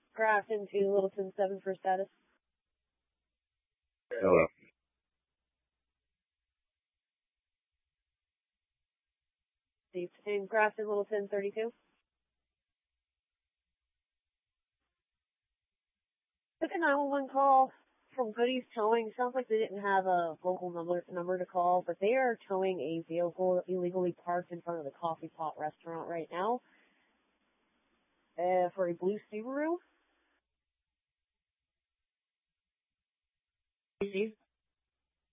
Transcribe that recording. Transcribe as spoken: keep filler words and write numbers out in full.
Grafton to Littleton seven for status. Hello. Steve, and Grafton Littleton thirty-two. Took a nine one one call from Goody's Towing. Sounds like they didn't have a local number number to call, but they are towing a vehicle illegally parked in front of the Coffee Pot restaurant right now uh, for a blue Subaru. Steve?